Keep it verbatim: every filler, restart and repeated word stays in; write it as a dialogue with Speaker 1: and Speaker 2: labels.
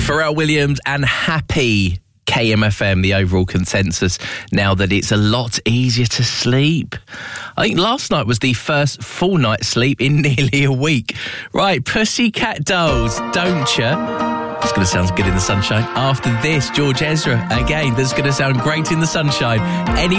Speaker 1: Pharrell Williams and Happy. K M F M, the overall consensus now that it's a lot easier to sleep. I think last night was the first full night's sleep in nearly a week. Right, Pussycat Dolls, Don't Ya? It's going to sound good in the sunshine. After this, George Ezra, again, that's going to sound great in the sunshine. Any